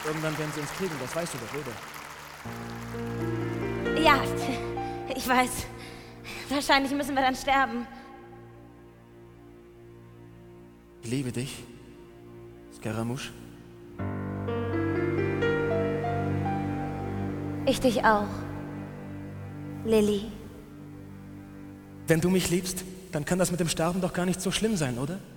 Irgendwann werden sie uns kriegen, das weißt du doch, oder? Ja, ich weiß. Wahrscheinlich müssen wir dann sterben. Ich liebe dich, Scaramouche. Ich dich auch, Lily. Wenn du mich liebst, dann kann das mit dem Sterben doch gar nicht so schlimm sein, oder?